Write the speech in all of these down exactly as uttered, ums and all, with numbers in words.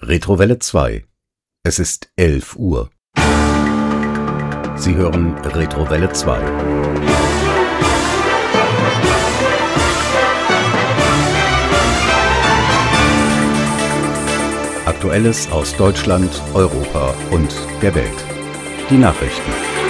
Retrowelle zwei. Es ist elf Uhr. Sie hören Retrowelle zwei. Aktuelles aus Deutschland, Europa und der Welt. Die Nachrichten.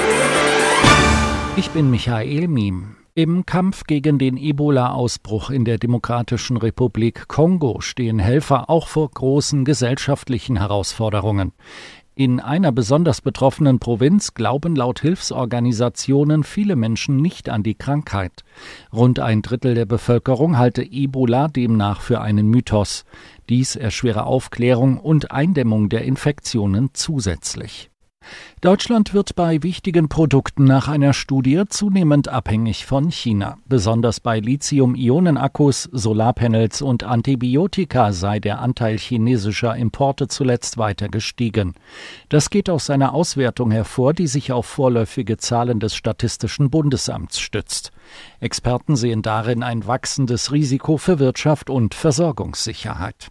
Ich bin Michael Miem. Im Kampf gegen den Ebola-Ausbruch in der Demokratischen Republik Kongo stehen Helfer auch vor großen gesellschaftlichen Herausforderungen. In einer besonders betroffenen Provinz glauben laut Hilfsorganisationen viele Menschen nicht an die Krankheit. Rund ein Drittel der Bevölkerung halte Ebola demnach für einen Mythos. Dies erschwere Aufklärung und Eindämmung der Infektionen zusätzlich. Deutschland wird bei wichtigen Produkten nach einer Studie zunehmend abhängig von China. Besonders bei Lithium-Ionen-Akkus, Solarpanels und Antibiotika sei der Anteil chinesischer Importe zuletzt weiter gestiegen. Das geht aus einer Auswertung hervor, die sich auf vorläufige Zahlen des Statistischen Bundesamts stützt. Experten sehen darin ein wachsendes Risiko für Wirtschaft und Versorgungssicherheit.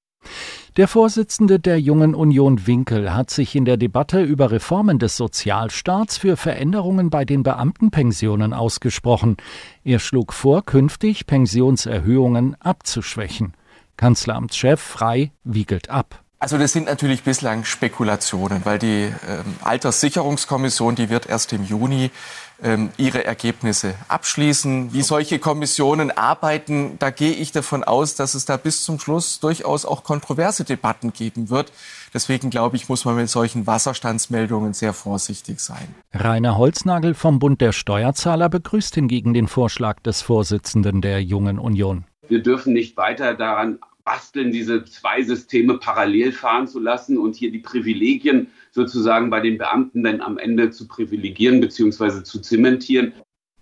Der Vorsitzende der Jungen Union Winkel hat sich in der Debatte über Reformen des Sozialstaats für Veränderungen bei den Beamtenpensionen ausgesprochen. Er schlug vor, künftig Pensionserhöhungen abzuschwächen. Kanzleramtschef Frey wiegelt ab. Also das sind natürlich bislang Spekulationen, weil die ähm, Alterssicherungskommission, die wird erst im Juni ähm, ihre Ergebnisse abschließen. Wie solche Kommissionen arbeiten, da gehe ich davon aus, dass es da bis zum Schluss durchaus auch kontroverse Debatten geben wird. Deswegen glaube ich, muss man mit solchen Wasserstandsmeldungen sehr vorsichtig sein. Rainer Holznagel vom Bund der Steuerzahler begrüßt hingegen den Vorschlag des Vorsitzenden der Jungen Union. Wir dürfen nicht weiter daran basteln, diese zwei Systeme parallel fahren zu lassen und hier die Privilegien sozusagen bei den Beamten dann am Ende zu privilegieren bzw. zu zementieren.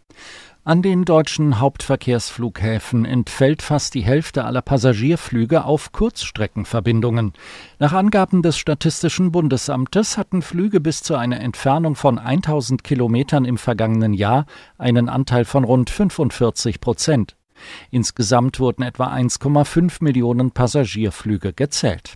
An den deutschen Hauptverkehrsflughäfen entfällt fast die Hälfte aller Passagierflüge auf Kurzstreckenverbindungen. Nach Angaben des Statistischen Bundesamtes hatten Flüge bis zu einer Entfernung von tausend Kilometern im vergangenen Jahr einen Anteil von rund fünfundvierzig Prozent. Insgesamt wurden etwa eins Komma fünf Millionen Passagierflüge gezählt.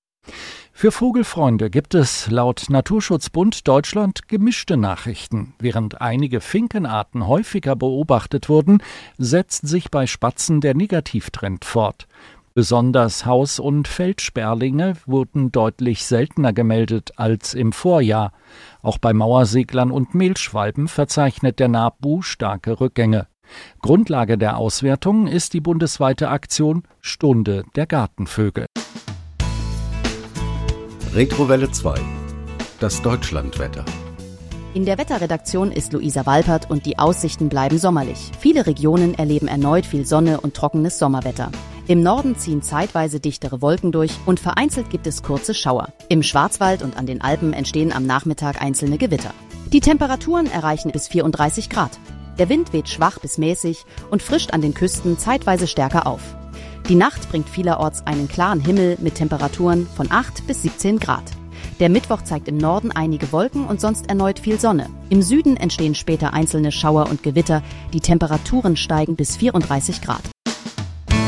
Für Vogelfreunde gibt es laut Naturschutzbund Deutschland gemischte Nachrichten. Während einige Finkenarten häufiger beobachtet wurden, setzt sich bei Spatzen der Negativtrend fort. Besonders Haus- und Feldsperlinge wurden deutlich seltener gemeldet als im Vorjahr. Auch bei Mauerseglern und Mehlschwalben verzeichnet der NABU starke Rückgänge. Grundlage der Auswertung ist die bundesweite Aktion Stunde der Gartenvögel. Retrowelle zwei. Das Deutschlandwetter. In der Wetterredaktion ist Luisa Walpert und die Aussichten bleiben sommerlich. Viele Regionen erleben erneut viel Sonne und trockenes Sommerwetter. Im Norden ziehen zeitweise dichtere Wolken durch und vereinzelt gibt es kurze Schauer. Im Schwarzwald und an den Alpen entstehen am Nachmittag einzelne Gewitter. Die Temperaturen erreichen bis vierunddreißig Grad. Der Wind weht schwach bis mäßig und frischt an den Küsten zeitweise stärker auf. Die Nacht bringt vielerorts einen klaren Himmel mit Temperaturen von acht bis siebzehn Grad. Der Mittwoch zeigt im Norden einige Wolken und sonst erneut viel Sonne. Im Süden entstehen später einzelne Schauer und Gewitter. Die Temperaturen steigen bis vierunddreißig Grad.